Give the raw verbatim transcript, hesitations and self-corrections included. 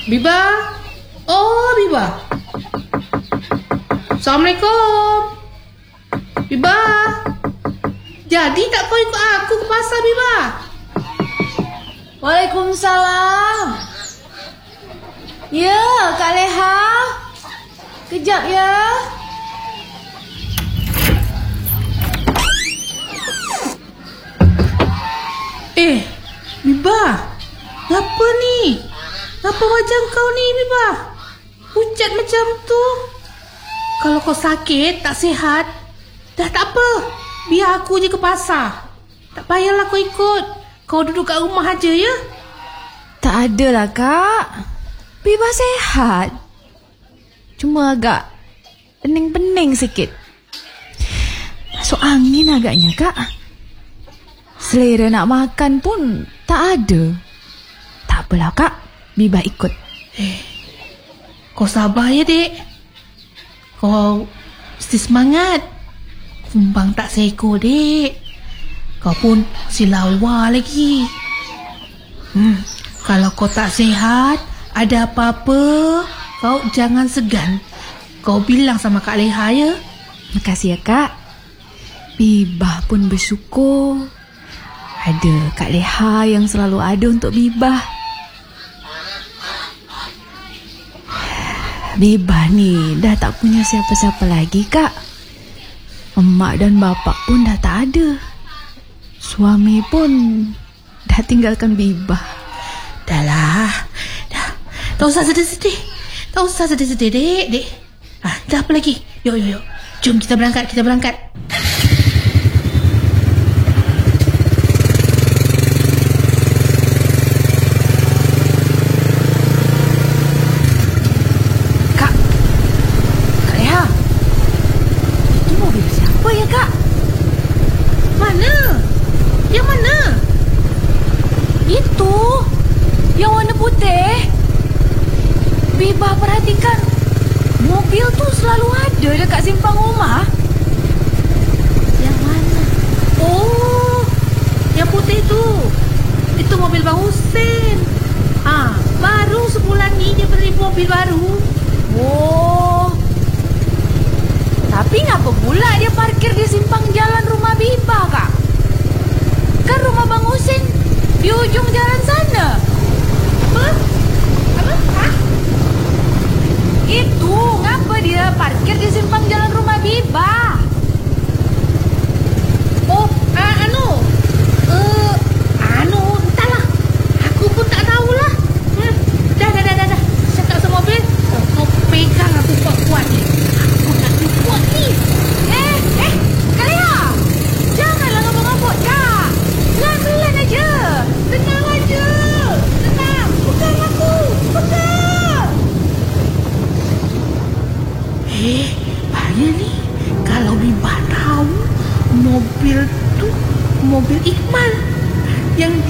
Biba? Oh, Biba. Assalamualaikum. Biba? Jadi tak kau ikut aku ke pasar, Biba? Waalaikumsalam. Ya, Kak Leha. Kejap ya. Eh, Biba. Apa ni? Apa wajah kau ni, Biba? Pucat macam tu. Kalau kau sakit, tak sihat, dah tak apa. Biar aku je ke pasar. Tak payahlah kau ikut. Kau duduk kat rumah aja ya. Tak adalah, Kak. Biba sehat. Cuma agak pening-pening sikit. Masuk angin agaknya, Kak. Selera nak makan pun tak ada. Tak apalah, Kak. Biba ikut. Eh, kau sabar ya, Dek. Kau mesti semangat. Kumbang tak seekor, Dek. Kau pun si lawa lagi. Hmm, kalau kau tak sihat, ada apa-apa, kau jangan segan. Kau bilang sama Kak Leha ya. Makasih ya, Kak. Biba pun bersyukur ada Kak Leha yang selalu ada untuk Biba. Biba ni dah tak punya siapa-siapa lagi, Kak. Emak dan bapak pun dah tak ada. Suami pun dah tinggalkan Biba. Dah lah. Dah. Tak usah sedih-sedih. Tak usah sedih-sedih, Dek. Dek. Ah, dah apa lagi? Yuk, yuk, yuk. Jom kita berangkat, kita berangkat. Kak. Kak Leha. Itu mobil siapa ya, Kak? Mana? Yang mana? Itu. Yang warna putih. Biba perhatikan. Mobil tu selalu ada dekat simpang rumah. Yang mana? Oh, yang putih tu. Itu mobil Bang Husin. Ah, baru sebulan ni dia beli mobil baru. Oh. Tapi ngapa pula dia parkir di simpang jalan rumah Biba, Kak? Kan rumah Bang Husin di ujung jalan sana. Apa? Apa? Hah? Itu ngapa dia parkir di simpang jalan rumah Biba? Oh, uh, anu. Uh, anu, entahlah. Aku pun tak tahulah. Hmm, dah, dah, dah, dah, dah. Cakap sama mobil. Oh, kau pegang aku kuat-kuat ni. Aku tak kuat ni. Eh, eh, Kak Leha. Janganlah ngabuk-ngabuk, Kak. Pelan-pelan aja. Tenang aja. Tenang. Pegang aku. Pegang. Eh, bahaya ni. Kalau Biba tahu mobil tu mobil Iqmal yang